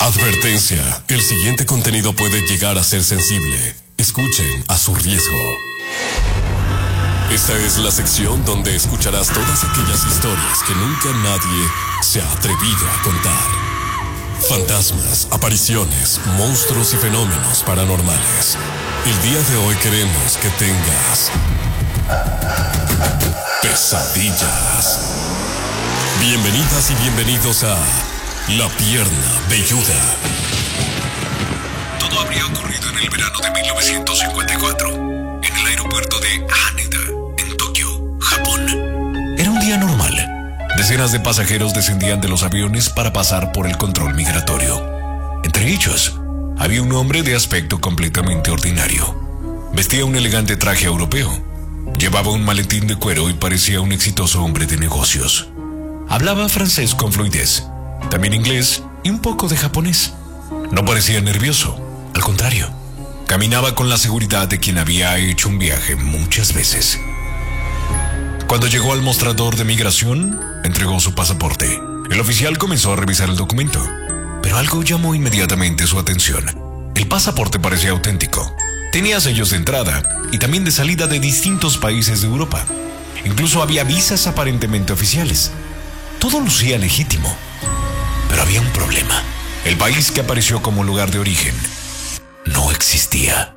Advertencia, el siguiente contenido puede llegar a ser sensible. Escuchen a su riesgo. Esta es la sección donde escucharás todas aquellas historias que nunca nadie se ha atrevido a contar. Fantasmas, apariciones, monstruos y fenómenos paranormales. El día de hoy queremos que tengas pesadillas. Bienvenidas y bienvenidos a La Pierna Velluda. Todo habría ocurrido en el verano de 1954, en el aeropuerto de Haneda, en Tokio, Japón. Era un día normal. Decenas de pasajeros descendían de los aviones para pasar por el control migratorio. Entre ellos, había un hombre de aspecto completamente ordinario. Vestía un elegante traje europeo. Llevaba un maletín de cuero y parecía un exitoso hombre de negocios. Hablaba francés con fluidez, también inglés y un poco de japonés. No parecía nervioso, al contrario. Caminaba con la seguridad de quien había hecho un viaje muchas veces. Cuando llegó al mostrador de migración, entregó su pasaporte. El oficial comenzó a revisar el documento, pero algo llamó inmediatamente su atención. El pasaporte parecía auténtico. Tenía sellos de entrada y también de salida de distintos países de Europa. Incluso había visas aparentemente oficiales. Todo lucía legítimo. Pero había un problema. El país que apareció como lugar de origen no existía.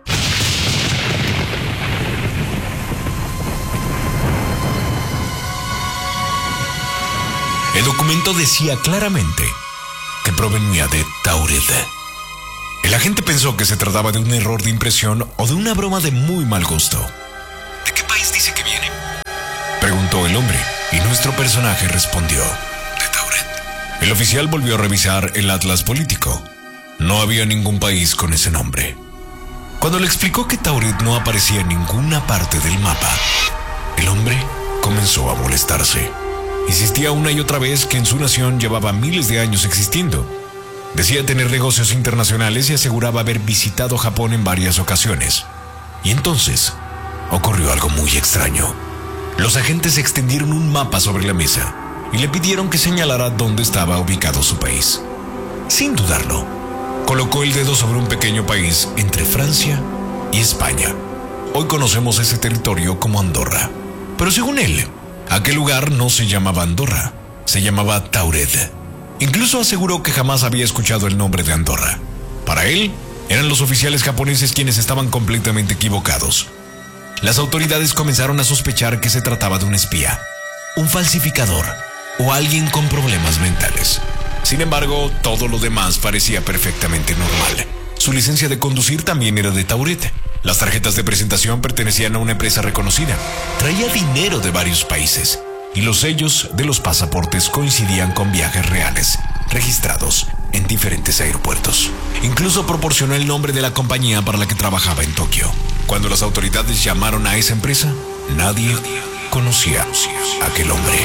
El documento decía claramente que provenía de Tauret. El agente pensó que se trataba de un error de impresión o de una broma de muy mal gusto. ¿De qué país dice que viene?, preguntó el hombre, y nuestro personaje respondió: de Tauret. El oficial volvió a revisar el atlas político. No había ningún país con ese nombre. Cuando le explicó que Tauret no aparecía en ninguna parte del mapa, el hombre comenzó a molestarse. Insistía una y otra vez que en su nación llevaba miles de años existiendo. Decía tener negocios internacionales y aseguraba haber visitado Japón en varias ocasiones. Y entonces ocurrió algo muy extraño. Los agentes extendieron un mapa sobre la mesa y le pidieron que señalara dónde estaba ubicado su país. Sin dudarlo, colocó el dedo sobre un pequeño país entre Francia y España. Hoy conocemos ese territorio como Andorra. Pero según él, aquel lugar no se llamaba Andorra, se llamaba Tauret. Incluso aseguró que jamás había escuchado el nombre de Andorra. Para él, eran los oficiales japoneses quienes estaban completamente equivocados. Las autoridades comenzaron a sospechar que se trataba de un espía, un falsificador o alguien con problemas mentales. Sin embargo, todo lo demás parecía perfectamente normal. Su licencia de conducir también era de Tauret. Las tarjetas de presentación pertenecían a una empresa reconocida. Traía dinero de varios países y los sellos de los pasaportes coincidían con viajes reales registrados en diferentes aeropuertos. Incluso proporcionó el nombre de la compañía para la que trabajaba en Tokio. Cuando las autoridades llamaron a esa empresa, nadie conocía a aquel hombre.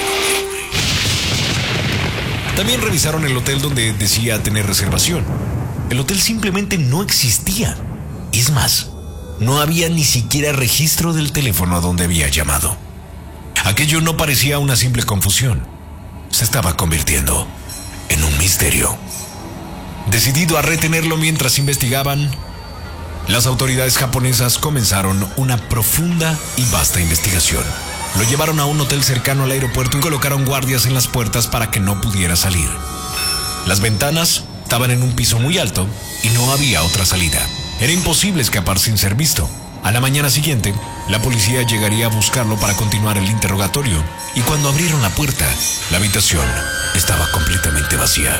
También revisaron el hotel donde decía tener reservación. El hotel simplemente no existía. Es más, no había ni siquiera registro del teléfono a donde había llamado. Aquello no parecía una simple confusión. Se estaba convirtiendo en un misterio. Decidido a retenerlo mientras investigaban, las autoridades japonesas comenzaron una profunda y vasta investigación. Lo llevaron a un hotel cercano al aeropuerto y colocaron guardias en las puertas para que no pudiera salir. Las ventanas estaban en un piso muy alto y no había otra salida. Era imposible escapar sin ser visto. A la mañana siguiente, la policía llegaría a buscarlo para continuar el interrogatorio, y cuando abrieron la puerta, la habitación estaba completamente vacía.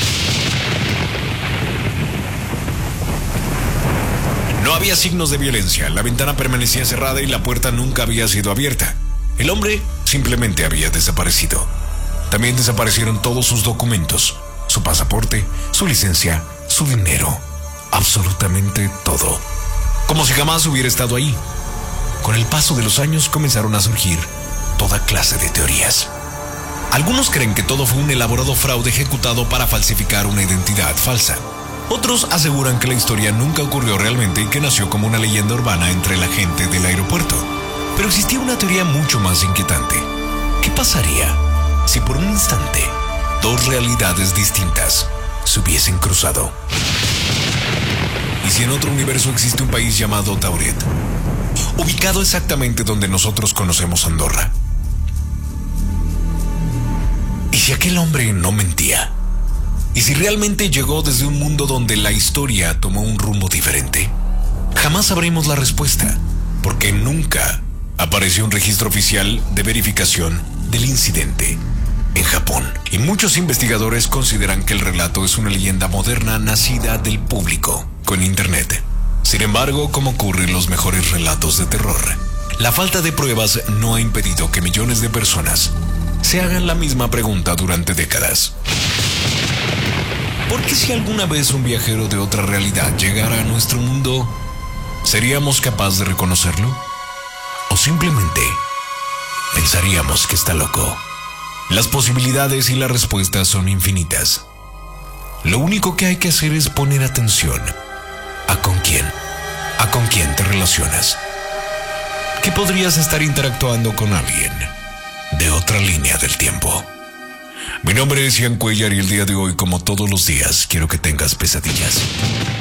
No había signos de violencia, la ventana permanecía cerrada y la puerta nunca había sido abierta. El hombre simplemente había desaparecido. También desaparecieron todos sus documentos, su pasaporte, su licencia, su dinero, absolutamente todo. Como si jamás hubiera estado ahí. Con el paso de los años comenzaron a surgir toda clase de teorías. Algunos creen que todo fue un elaborado fraude ejecutado para falsificar una identidad falsa. Otros aseguran que la historia nunca ocurrió realmente y que nació como una leyenda urbana entre la gente del aeropuerto. Pero existía una teoría mucho más inquietante. ¿Qué pasaría si por un instante dos realidades distintas se hubiesen cruzado. ¿Y si en otro universo existe un país llamado Tauret, ubicado exactamente donde nosotros conocemos Andorra? ¿Y si aquel hombre no mentía? ¿Y si realmente llegó desde un mundo donde la historia tomó un rumbo diferente? Jamás sabremos la respuesta, porque nunca apareció un registro oficial de verificación del incidente en Japón. Y muchos investigadores consideran que el relato es una leyenda moderna nacida del público con internet. Sin embargo, como ocurre en los mejores relatos de terror, la falta de pruebas no ha impedido que millones de personas se hagan la misma pregunta durante décadas. ¿Por qué si alguna vez un viajero de otra realidad llegara a nuestro mundo, seríamos capaces de reconocerlo? ¿O simplemente pensaríamos que está loco? Las posibilidades y las respuestas son infinitas. Lo único que hay que hacer es poner atención a con quién te relacionas. ¿Qué podrías estar interactuando con alguien de otra línea del tiempo? Mi nombre es Ian Cuellar y el día de hoy, como todos los días, quiero que tengas pesadillas.